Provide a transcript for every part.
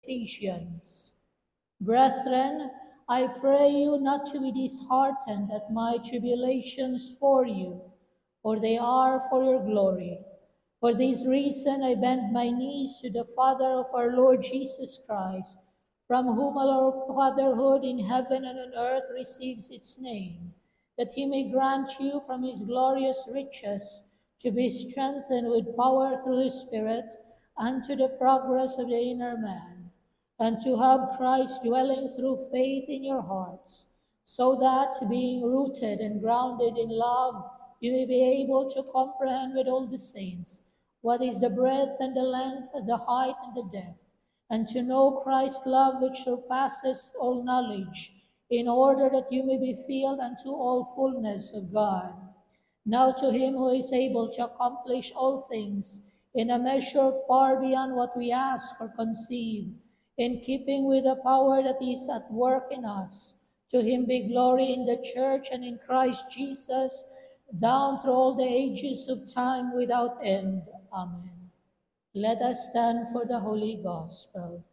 Ephesians. Brethren, I pray you not to be disheartened at my tribulations for you, for they are for your glory. For this reason I bend my knees to the Father of our Lord Jesus Christ, from whom our fatherhood in heaven and on earth receives its name, that he may grant you from his glorious riches to be strengthened with power through his Spirit unto the progress of the inner man, and to have Christ dwelling through faith in your hearts, so that, being rooted and grounded in love, you may be able to comprehend with all the saints what is the breadth and the length, the height and the depth, and to know Christ's love which surpasses all knowledge, in order that you may be filled unto all fullness of God. Now to him who is able to accomplish all things in a measure far beyond what we ask or conceive, in keeping with the power that is at work in us, to him be glory in the church and in Christ Jesus, down through all the ages of time without end. Amen. Let us stand for the Holy Gospel.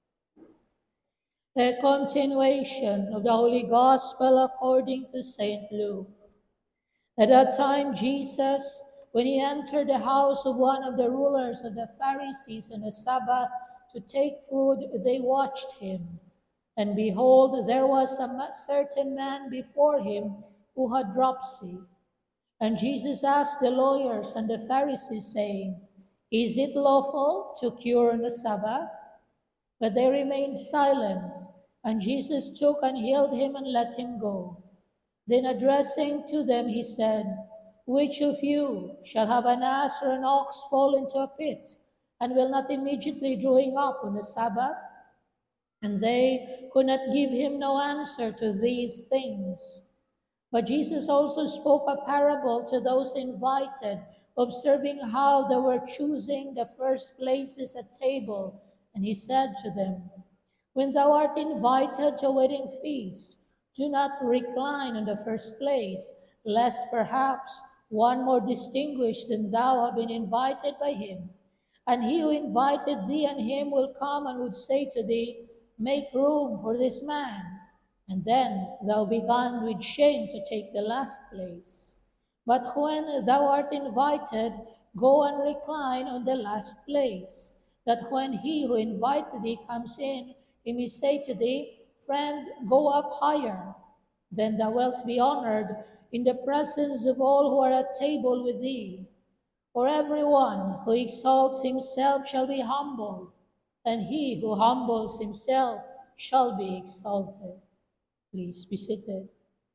A continuation of the Holy Gospel according to St. Luke. At that time, Jesus, when he entered the house of one of the rulers of the Pharisees on the Sabbath to take food, they watched him. And behold, there was a certain man before him who had dropsy. And Jesus asked the lawyers and the Pharisees, saying, Is it lawful to cure on the Sabbath? But they remained silent. And Jesus took and healed him and let him go. Then addressing to them, he said, Which of you shall have an ass or an ox fall into a pit, and will not immediately draw him up on the Sabbath? And they could not give him no answer to these things. But Jesus also spoke a parable to those invited, observing how they were choosing the first places at table. And he said to them, When thou art invited to a wedding feast, do not recline in the first place, lest perhaps one more distinguished than thou have been invited by him. And he who invited thee and him will come and would say to thee, Make room for this man. And then thou begone with shame to take the last place. But when thou art invited, go and recline on the last place, that when he who invited thee comes in, he may say to thee, Friend, go up higher. Then thou wilt be honored in the presence of all who are at table with thee. For everyone who exalts himself shall be humbled, and he who humbles himself shall be exalted. Please be seated.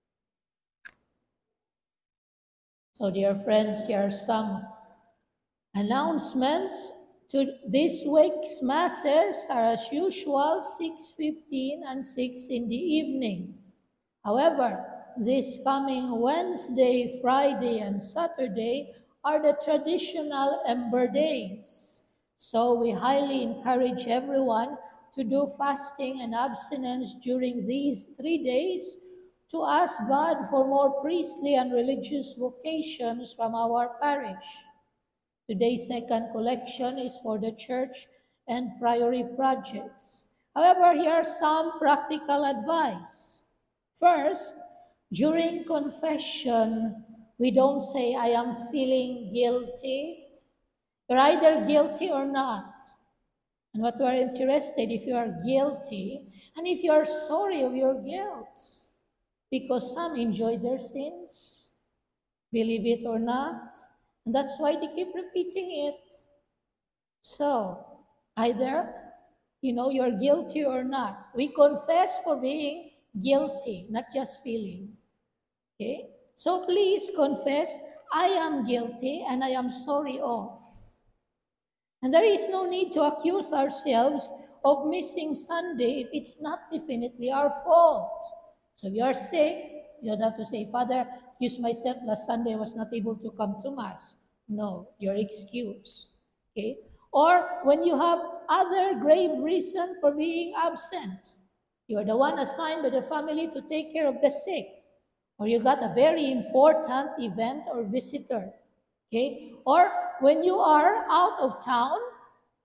So, dear friends, here are some announcements. To this week's masses are as usual 6:15 and 6 in the evening. However, this coming Wednesday, Friday, and Saturday are the traditional Ember Days. So we highly encourage everyone to do fasting and abstinence during these 3 days to ask God for more priestly and religious vocations from our parish. Today's second collection is for the church and priory projects. However, here are some practical advice. First, during confession, we don't say, I am feeling guilty. You're either guilty or not. And what we're interested, if you are guilty, and if you are sorry of your guilt, because some enjoy their sins, believe it or not, and that's why they keep repeating it. So, either, you're guilty or not. We confess for being guilty, not just feeling. Okay? So please confess, I am guilty and I am sorry of. And there is no need to accuse ourselves of missing Sunday if it's not definitely our fault. So if you are sick, you don't have to say, Father, excuse myself, last Sunday I was not able to come to Mass. No, your excuse. Okay? Or when you have other grave reason for being absent, you are the one assigned by the family to take care of the sick, or you got a very important event or visitor. Okay? Or when you are out of town,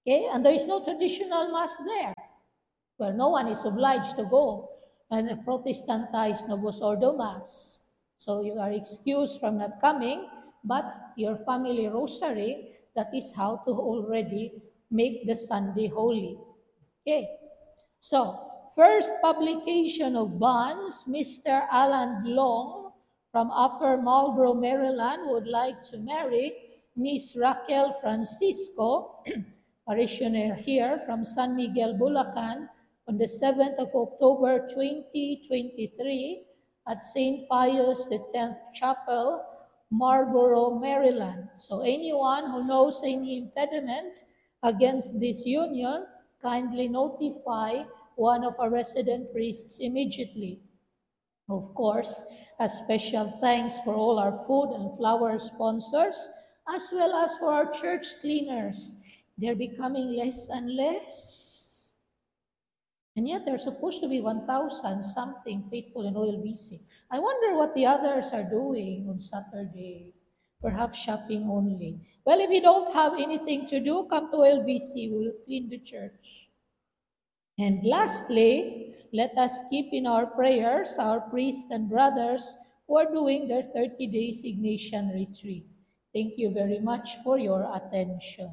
Okay, and there is no traditional mass there, where no one is obliged to go and Protestantize Novus Ordo Mass. So you are excused from not coming, but your family rosary, that is how to already make the Sunday holy. Okay, so first publication of bonds, Mr. Alan Long from Upper Marlboro, Maryland, would like to marry Miss Raquel Francisco, parishioner here from San Miguel, Bulacan, on the 7th of October 2023 at St. Pius X Chapel, Marlboro, Maryland. So anyone who knows any impediment against this union, kindly notify one of our resident priests immediately. Of course, a special thanks for all our food and flower sponsors, as well as for our church cleaners. They're becoming less and less. And yet there's supposed to be 1,000 something faithful in OLBC. I wonder what the others are doing on Saturday. Perhaps shopping only. Well, if you don't have anything to do, come to OLBC. We will clean the church. And lastly, let us keep in our prayers our priests and brothers who are doing their 30 days Ignatian retreat. Thank you very much for your attention.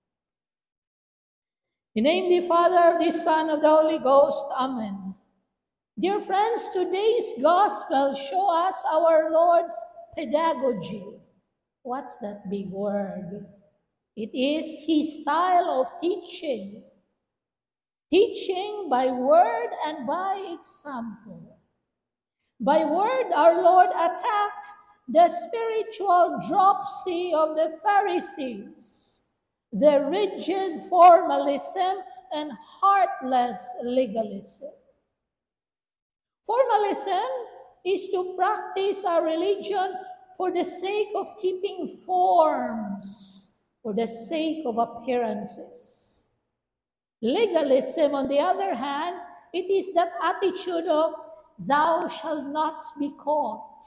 In the name of the Father, of the Son, of the Holy Ghost. Amen. Dear friends, today's gospel shows us our Lord's pedagogy. What's that big word? It is His style of teaching. Teaching by word and by example. By word, our Lord attacked the spiritual dropsy of the Pharisees, the rigid formalism and heartless legalism. Formalism is to practice our religion for the sake of keeping forms, for the sake of appearances. Legalism, on the other hand, it is that attitude of thou shalt not be caught.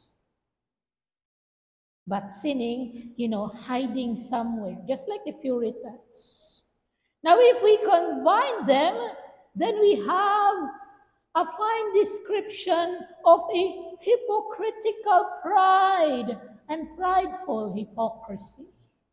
But sinning, hiding somewhere, just like the Puritans. Now, if we combine them, then we have a fine description of a hypocritical pride and prideful hypocrisy.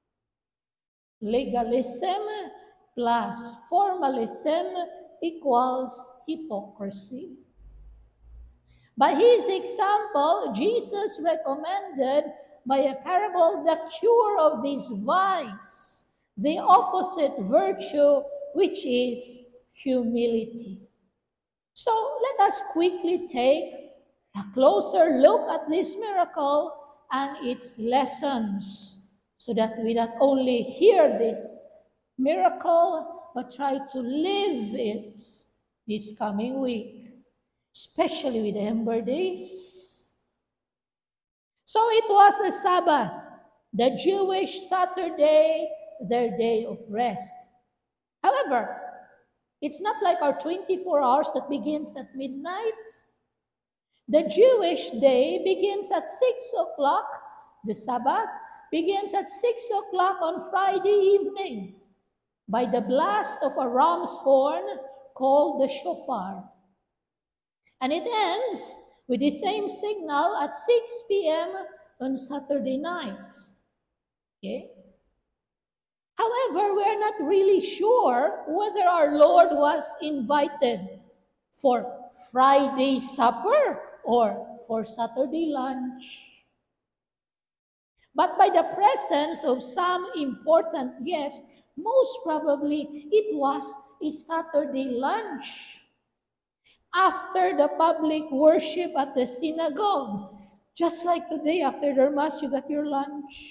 Legalism plus formalism equals hypocrisy. By his example, Jesus recommended by a parable the cure of this vice, the opposite virtue, which is humility. So let us quickly take a closer look at this miracle and its lessons, so that we not only hear this miracle, but try to live it this coming week, especially with the Ember Days. So it was a Sabbath, the Jewish Saturday, their day of rest. However, it's not like our 24 hours that begins at midnight. The Jewish day begins at 6 o'clock. The Sabbath begins at 6 o'clock on Friday evening by the blast of a ram's horn called the shofar. And it ends with the same signal at 6 p.m. on Saturday night. Okay? However, we are not really sure whether our Lord was invited for Friday supper or for Saturday lunch. But by the presence of some important guests, most probably it was a Saturday lunch. After the public worship at the synagogue, just like today after the Mass, you got your lunch.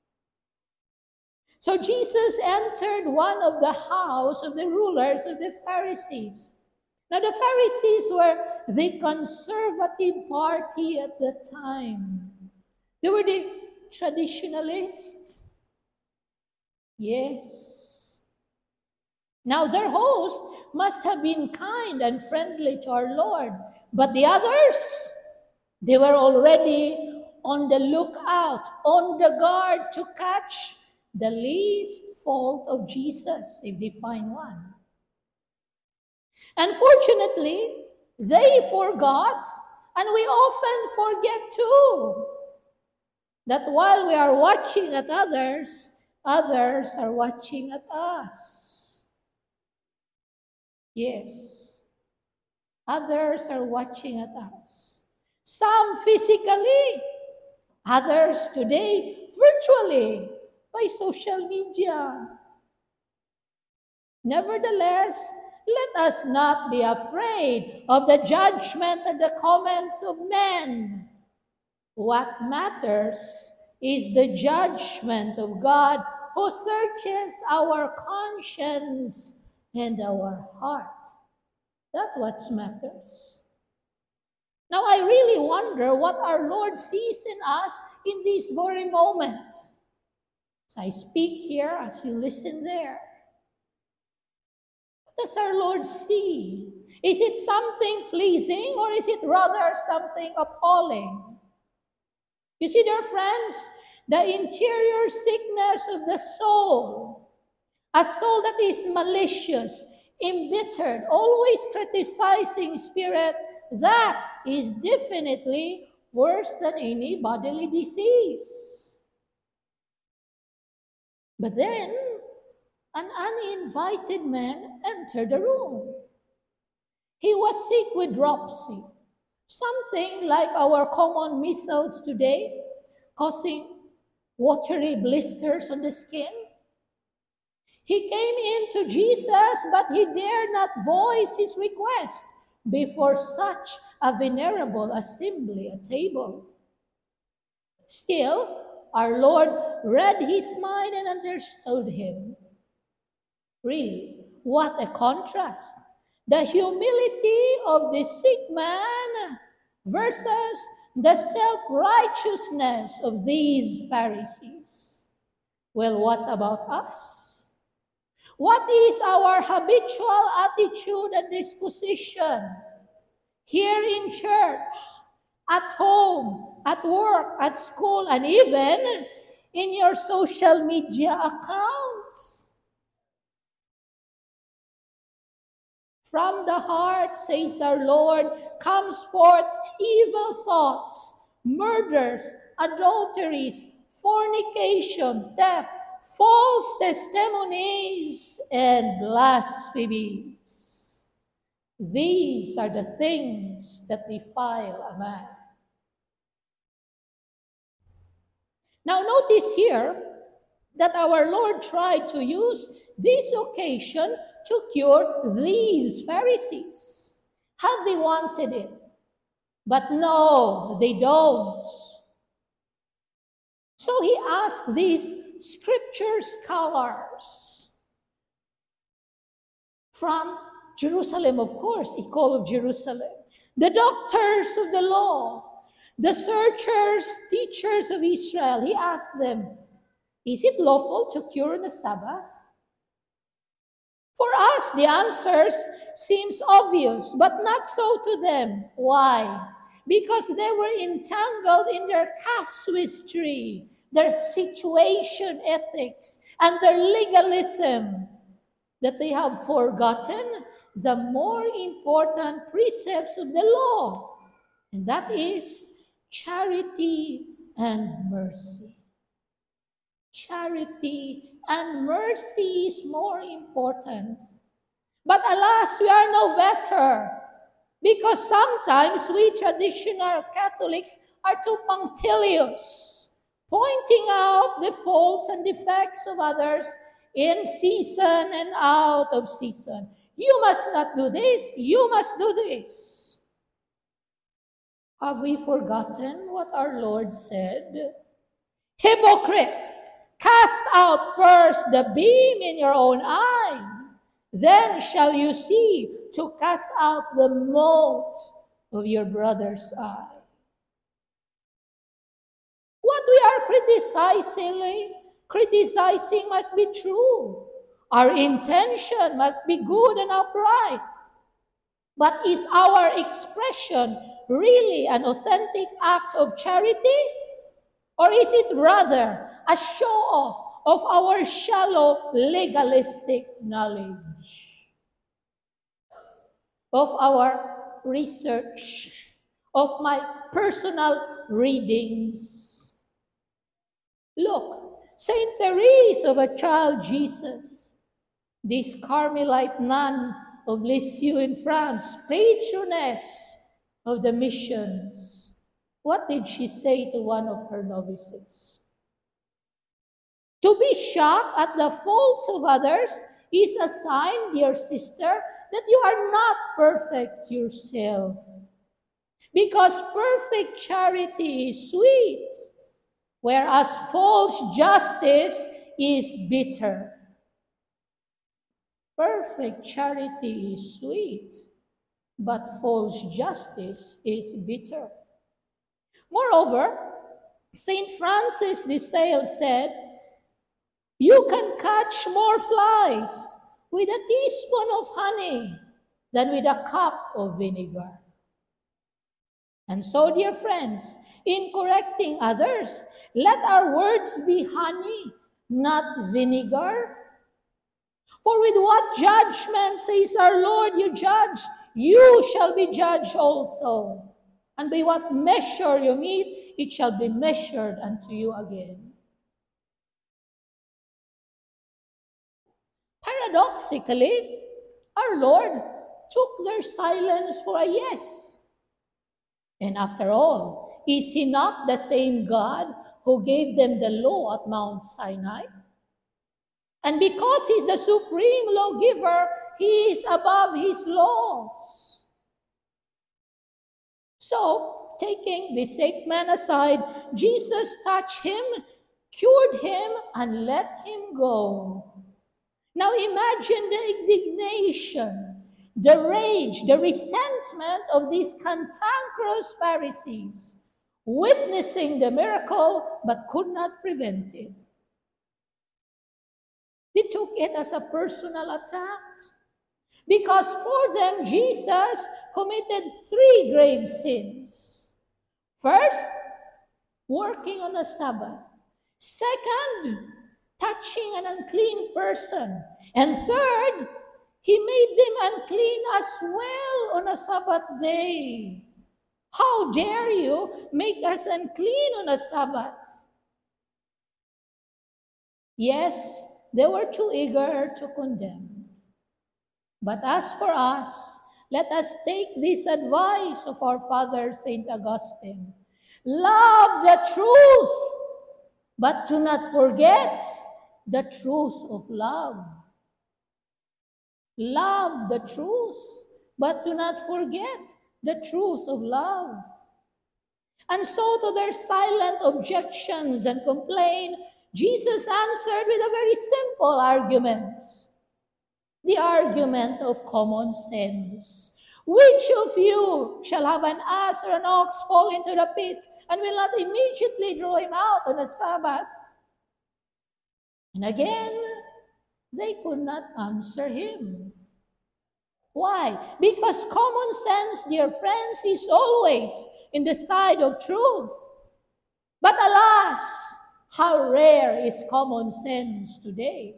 So Jesus entered one of the house of the rulers of the Pharisees. Now the Pharisees were the conservative party at the time. They were the traditionalists. Yes. Now their host must have been kind and friendly to our Lord. But the others, they were already on the lookout, on the guard to catch the least fault of Jesus, if they find one. Unfortunately, they forgot, and we often forget too, that while we are watching at others, others are watching at us. Yes, others are watching at us. Some physically, others today virtually by social media. Nevertheless, let us not be afraid of the judgment and the comments of men. What matters is the judgment of God who searches our conscience and our heart. That's what matters. Now, I really wonder what our Lord sees in us in this very moment. As I speak here, as you listen there, what does our Lord see? Is it something pleasing, or is it rather something appalling? You see, dear friends, the interior sickness of the soul, a soul that is malicious, embittered, always criticizing spirit, that is definitely worse than any bodily disease. But then, an uninvited man entered the room. He was sick with dropsy, something like our common measles today, causing watery blisters on the skin. He came in to Jesus, but he dared not voice his request before such a venerable assembly at table. Still, our Lord read his mind and understood him. Really, what a contrast. The humility of the sick man versus the self-righteousness of these Pharisees. Well, what about us? What is our habitual attitude and disposition here in church, at home, at work, at school, and even in your social media accounts? From the heart, says our Lord, comes forth evil thoughts, murders, adulteries, fornication, theft, false testimonies, and blasphemies. These are the things that defile a man. Now notice here that our Lord tried to use this occasion to cure these Pharisees. How they wanted it. But no, they don't. So he asked these scripture scholars from Jerusalem, of course, Ecole of Jerusalem, the doctors of the law, the searchers, teachers of Israel. He asked them, is it lawful to cure on the Sabbath? For us, the answers seems obvious, but not so to them. Why? Because they were entangled in their casuistry, their situation ethics, and their legalism, that they have forgotten the more important precepts of the law, and that is charity and mercy. Charity and mercy is more important. But alas, we are no better, because sometimes we traditional Catholics are too punctilious, pointing out the faults and defects of others in season and out of season. You must not do this, you must do this. Have we forgotten what our Lord said? Hypocrite! Cast out first the beam in your own eye, then shall you see to cast out the mote of your brother's eye. What we are criticizing must be true. Our intention must be good and upright. But is our expression really an authentic act of charity? Or is it rather a show-off of our shallow legalistic knowledge, of our research, of my personal readings. Look, Saint Therese of a Child Jesus, this Carmelite nun of Lisieux in France, patroness of the missions. What did she say to one of her novices? To be shocked at the faults of others is a sign, dear sister, that you are not perfect yourself. Because perfect charity is sweet, whereas false justice is bitter. Perfect charity is sweet, but false justice is bitter. Moreover, Saint Francis de Sales said, you can catch more flies with a teaspoon of honey than with a cup of vinegar. And so, dear friends, in correcting others, let our words be honey, not vinegar. For with what judgment, says our Lord, you judge, you shall be judged also. And by what measure you meet, it shall be measured unto you again. Paradoxically, our Lord took their silence for a yes. And after all, is He not the same God who gave them the law at Mount Sinai? And because He's the supreme lawgiver, He is above His laws. So, taking the sick man aside, Jesus touched him, cured him, and let him go. Now imagine the indignation, the rage, the resentment of these cantankerous Pharisees, witnessing the miracle but could not prevent it. They took it as a personal attack, because for them Jesus committed 3 grave sins. First, working on a Sabbath. Second, touching an unclean person. And third, He made them unclean as well on a Sabbath day. How dare you make us unclean on a Sabbath? Yes, they were too eager to condemn. But as for us, let us take this advice of our father, St. Augustine. Love the truth, but do not forget the truth of love. Love the truth, but do not forget the truth of love. And so to their silent objections and complaint, Jesus answered with a very simple argument. The argument of common sense. Which of you shall have an ass or an ox fall into the pit and will not immediately draw him out on a Sabbath? And again, they could not answer him. Why? Because common sense, dear friends, is always in the side of truth. But alas, how rare is common sense today.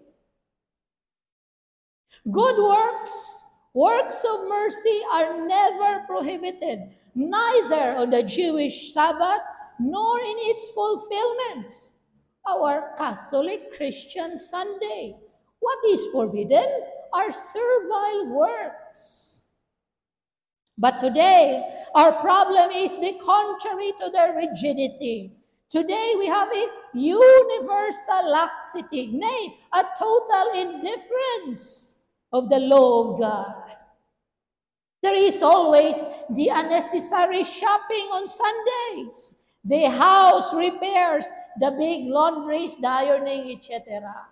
Good works, works of mercy are never prohibited, neither on the Jewish Sabbath nor in its fulfillment, our Catholic Christian Sunday. What is forbidden are servile works. But today, our problem is the contrary to their rigidity. Today, we have a universal laxity, nay, a total indifference of the law of God. There is always the unnecessary shopping on Sundays, the house repairs, the big laundries, the ironing, etc.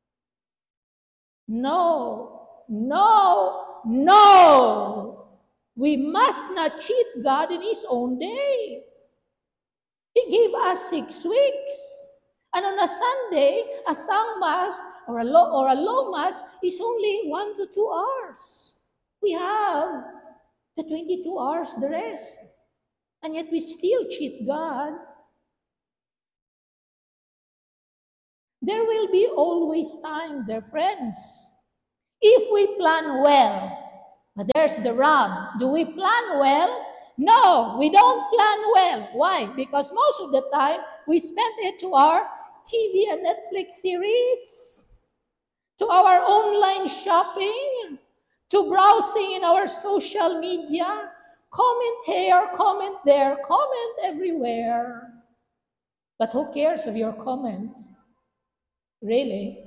No, no, no! We must not cheat God in His own day. He gave us 6 weeks. And on a Sunday, a sang mass or a low mass is only 1 to 2 hours. We have the 22 hours, the rest. And yet we still cheat God. There will be always time, dear friends. If we plan well, but there's the rub. Do we plan well? No, we don't plan well. Why? Because most of the time, we spend it to our TV and Netflix series, to our online shopping, to browsing in our social media. Comment here, comment there, comment everywhere. But who cares of your comment? Really?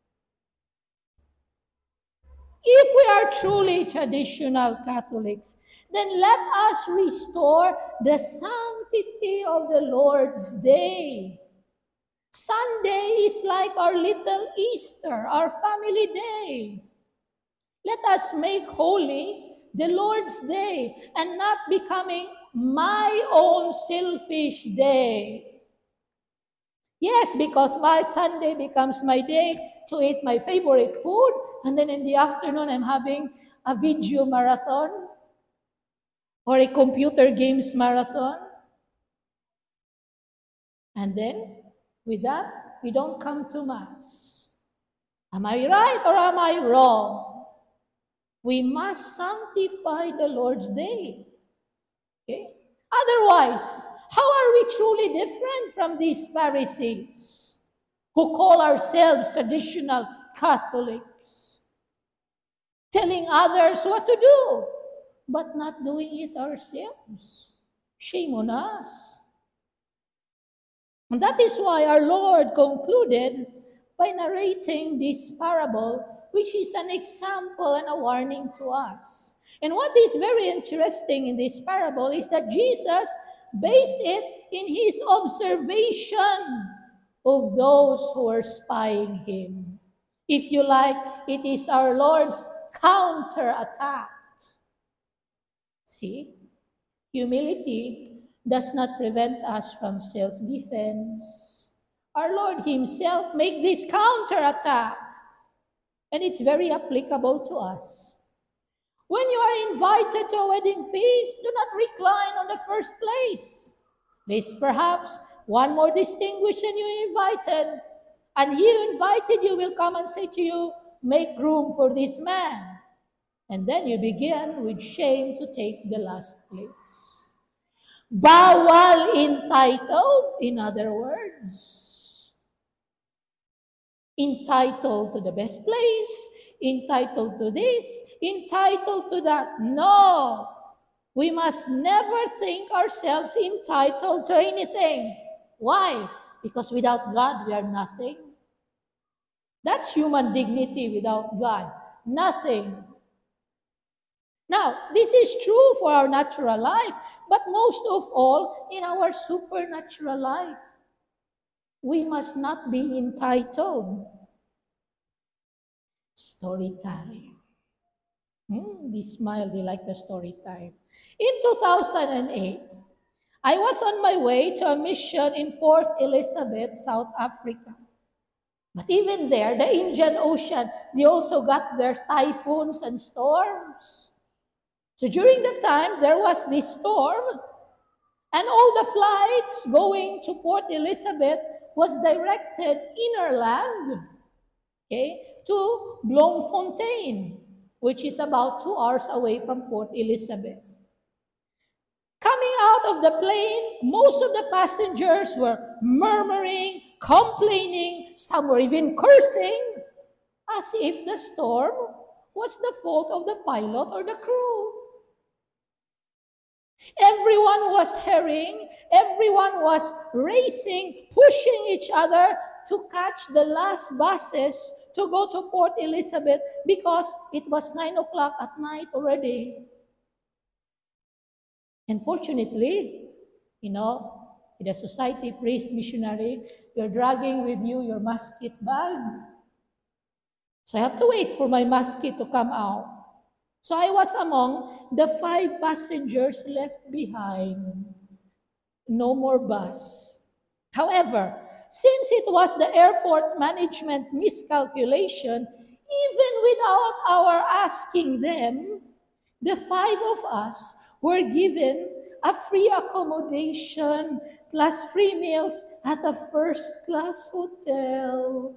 If we are truly traditional Catholics, then let us restore the sanctity of the Lord's Day. Sunday is like our little Easter, our family day. Let us make holy the Lord's Day and not becoming my own selfish day. Yes, because my Sunday becomes my day to eat my favorite food, and then in the afternoon I'm having a video marathon or a computer games marathon. And then, with that, we don't come to Mass. Am I right or am I wrong? We must sanctify the Lord's Day. Okay? Otherwise, how are we truly different from these Pharisees who call ourselves traditional Catholics, telling others what to do, but not doing it ourselves? Shame on us. And that is why our Lord concluded by narrating this parable, which is an example and a warning to us. And what is very interesting in this parable is that Jesus based it in his observation of those who were spying him. If you like, it is our Lord's counterattack. See, humility does not prevent us from self-defense. Our Lord himself made this counterattack, and it's very applicable to us. When you are invited to a wedding feast, do not recline on the first place, lest perhaps one more distinguished than you invited, and he who invited you will come and say to you, make room for this man. And then you begin with shame to take the last place. Bawal entitled, in other words. Entitled to the best place, entitled to this, entitled to that. No, we must never think ourselves entitled to anything. Why? Because without God, we are nothing. That's human dignity without God. Nothing. Now, this is true for our natural life, but most of all, in our supernatural life. We must not be entitled. Story time. They smile, they like the story time. In 2008, I was on my way to a mission in Port Elizabeth, South Africa. But even there, the Indian Ocean, they also got their typhoons and storms. So during the time, there was this storm, and all the flights going to Port Elizabeth was directed inland, okay, to Bloemfontein, which is about 2 hours away from Port Elizabeth. Coming out of the plane, most of the passengers were murmuring, complaining, some were even cursing, as if the storm was the fault of the pilot or the crew. Everyone was hurrying, everyone was racing, pushing each other to catch the last buses to go to Port Elizabeth because it was 9 o'clock at night already. And fortunately, in the society priest missionary, you're dragging with you your musket bag. So I have to wait for my musket to come out. So I was among the 5 passengers left behind. No more bus. However, since it was the airport management miscalculation, even without our asking them, the 5 of us were given a free accommodation plus free meals at a first-class hotel.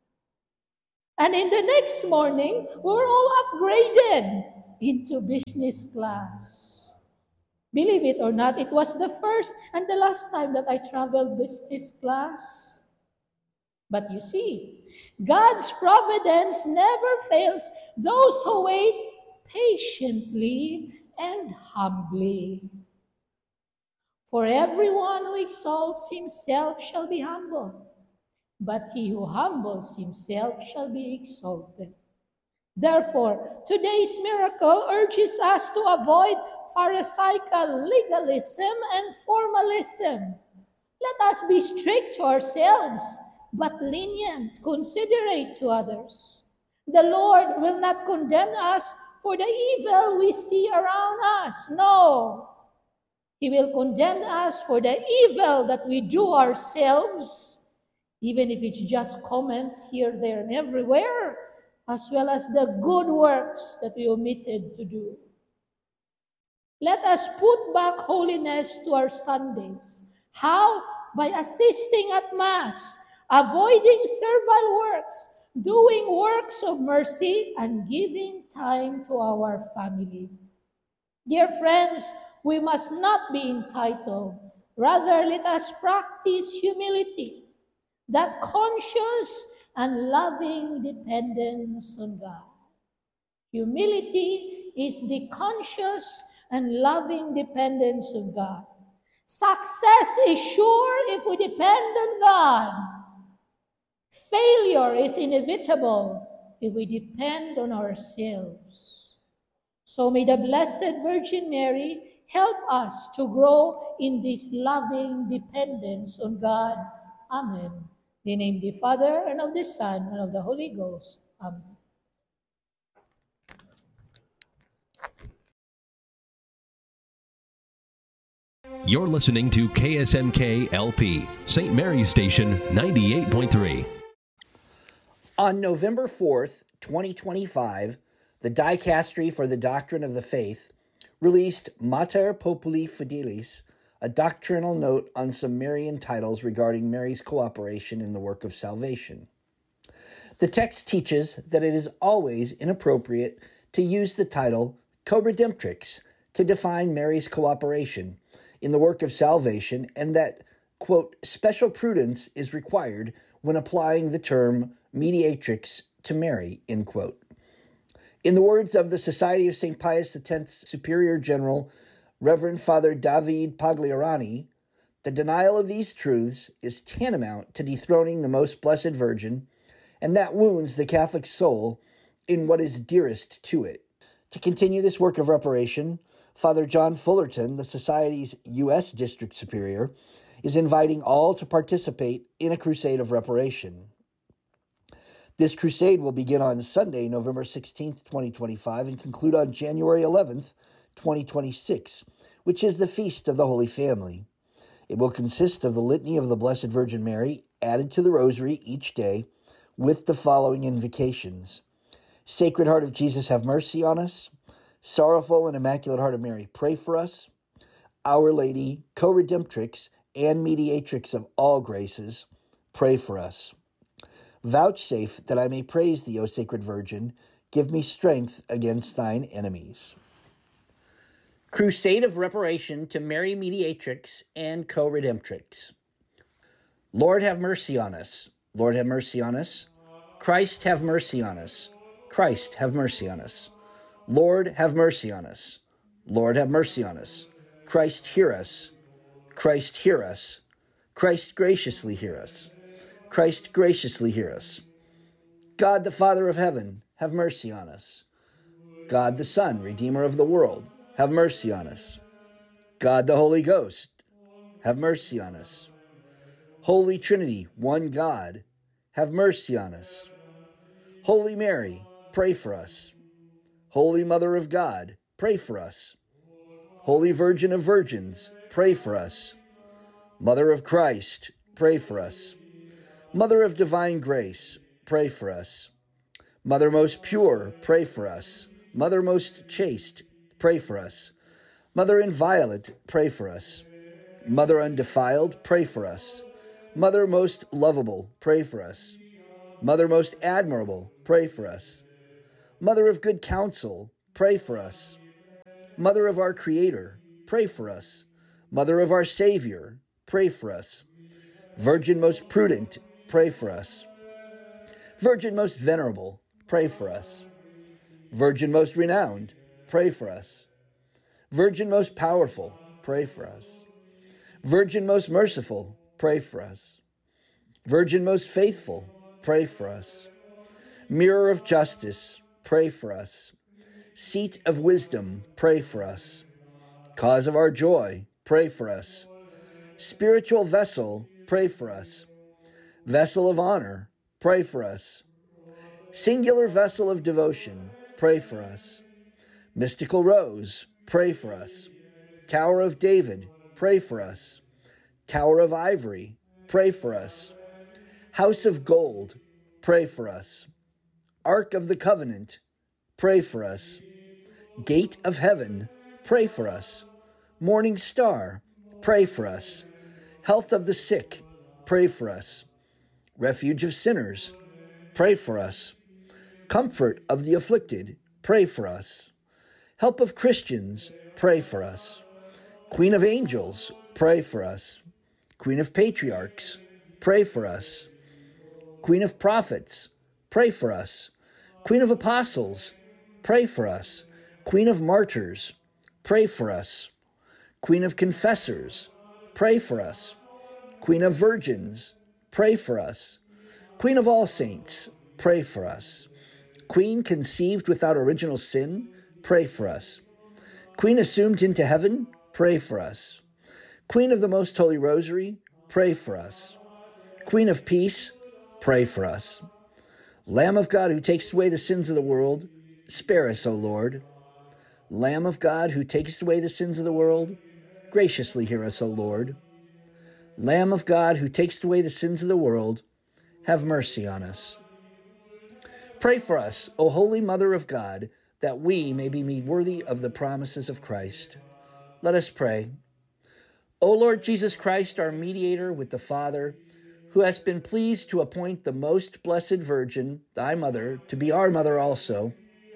And in the next morning, we're all upgraded into business class. Believe it or not, it was the first and the last time that I traveled business class. But you see, God's providence never fails those who wait patiently and humbly. For everyone who exalts himself shall be humbled, but he who humbles himself shall be exalted. Therefore, today's miracle urges us to avoid Pharisaical legalism and formalism. Let us be strict to ourselves, but lenient, considerate to others. The Lord will not condemn us for the evil we see around us. No. He will condemn us for the evil that we do ourselves, even if it's just comments here, there, and everywhere, as well as the good works that we omitted to do. Let us put back holiness to our Sundays. How? By assisting at Mass, avoiding servile works, doing works of mercy, and giving time to our family. Dear friends, we must not be entitled. Rather, let us practice humility, that conscious and loving dependence on God. Humility is the conscious and loving dependence of God. Success is sure if we depend on God. Failure is inevitable if we depend on ourselves. So may the Blessed Virgin Mary help us to grow in this loving dependence on God. Amen. In the name of the Father, and of the Son, and of the Holy Ghost. Amen. You're listening to KSMK LP, St. Mary's Station 98.3. On November 4th, 2025, the Dicastery for the Doctrine of the Faith released Mater Populi Fidelis, a doctrinal note on some Marian titles regarding Mary's cooperation in the work of salvation. The text teaches that it is always inappropriate to use the title co-redemptrix to define Mary's cooperation in the work of salvation, and that, quote, special prudence is required when applying the term mediatrix to Mary, end quote. In the words of the Society of St. Pius X's Superior General, Reverend Father David Pagliarani, the denial of these truths is tantamount to dethroning the Most Blessed Virgin, and that wounds the Catholic soul in what is dearest to it. To continue this work of reparation, Father John Fullerton, the Society's U.S. District Superior, is inviting all to participate in a crusade of reparation. This crusade will begin on Sunday, November 16th, 2025, and conclude on January 11th, 2026, which is the Feast of the Holy Family. It will consist of the Litany of the Blessed Virgin Mary added to the Rosary each day with the following invocations. Sacred Heart of Jesus, have mercy on us. Sorrowful and Immaculate Heart of Mary, pray for us. Our Lady, co-redemptrix and mediatrix of all graces, pray for us. Vouchsafe that I may praise thee, O Sacred Virgin. Give me strength against thine enemies. Crusade of Reparation to Mary Mediatrix and Co-Redemptrix. Lord, have mercy on us. Lord, have mercy on us. Christ, have mercy on us. Christ, have mercy on us. Lord, have mercy on us. Lord, have mercy on us. Christ, hear us. Christ, hear us. Christ, graciously hear us. Christ, graciously hear us. God, the Father of heaven, have mercy on us. God, the Son, Redeemer of the world, have mercy on us. God, the Holy Ghost, have mercy on us. Holy Trinity, one God, have mercy on us. Holy Mary, pray for us. Holy Mother of God, pray for us. Holy Virgin of Virgins, pray for us. Mother of Christ, pray for us. Mother of Divine Grace, pray for us. Mother most pure, pray for us. Mother most chaste, pray for us. Mother inviolate, pray for us. Mother undefiled, pray for us. Mother most lovable, pray for us. Mother most admirable, pray for us. Mother of good counsel, pray for us. Mother of our Creator, pray for us. Mother of our Savior, pray for us. Virgin most prudent, pray for us. Virgin most venerable, pray for us. Virgin most renowned, pray for us. Virgin most powerful, pray for us. Virgin most merciful, pray for us. Virgin most faithful, pray for us. Mirror of justice, pray for us. Seat of wisdom, pray for us. Cause of our joy, pray for us. Spiritual vessel, pray for us. Vessel of honor, pray for us. Singular vessel of devotion, pray for us. Mystical rose, pray for us. Tower of David, pray for us. Tower of ivory, pray for us. House of gold, pray for us. Ark of the covenant, pray for us. Gate of heaven, pray for us. Morning star, pray for us. Health of the sick, pray for us. Refuge of sinners, pray for us. Comfort of the afflicted, pray for us. Help of Christians, pray for us. Queen of angels, pray for us. Queen of patriarchs, pray for us. Queen of prophets, pray for us. Queen of apostles, pray for us. Queen of martyrs, pray for us. Queen of confessors, pray for us. Queen of virgins, pray for us. Queen of all saints, pray for us. Queen conceived without original sin, pray for us. Queen assumed into heaven, pray for us. Queen of the Most Holy Rosary, pray for us. Queen of Peace, pray for us. Lamb of God who takes away the sins of the world, spare us, O Lord. Lamb of God who takes away the sins of the world, graciously hear us, O Lord. Lamb of God who takes away the sins of the world, have mercy on us. Pray for us, O Holy Mother of God, that we may be made worthy of the promises of Christ. Let us pray. O Lord Jesus Christ, our mediator with the Father, who hast been pleased to appoint the most blessed Virgin, thy mother, to be our mother also,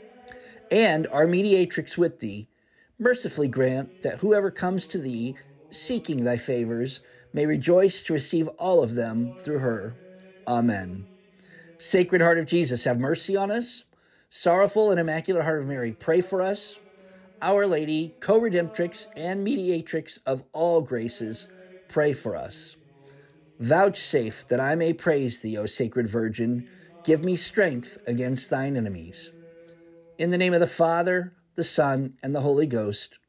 and our mediatrix with thee, mercifully grant that whoever comes to thee, seeking thy favors, may rejoice to receive all of them through her. Amen. Sacred Heart of Jesus, have mercy on us. Sorrowful and Immaculate Heart of Mary, pray for us. Our Lady, co-redemptrix and mediatrix of all graces, pray for us. Vouchsafe that I may praise thee, O Sacred Virgin. Give me strength against thine enemies. In the name of the Father, the Son, and the Holy Ghost.